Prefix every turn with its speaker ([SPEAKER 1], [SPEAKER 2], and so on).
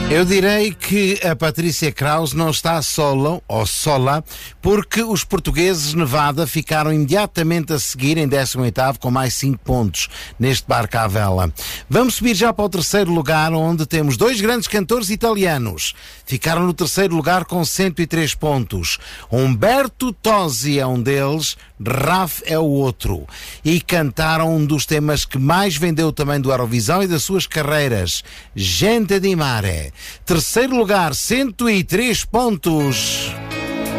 [SPEAKER 1] Eu direi que a Patrícia Kraus não está sola, porque os portugueses Nevada ficaram imediatamente a seguir em 18º com mais 5 pontos neste barco à vela. Vamos subir já para o terceiro lugar, onde temos 2 grandes cantores italianos. Ficaram no terceiro lugar com 103 pontos. Umberto Tozzi é um deles, Raf é o outro. E cantaram um dos temas que mais vendeu também do Eurovisão e das suas carreiras, Gente di Mare. Terceiro lugar, 103 pontos.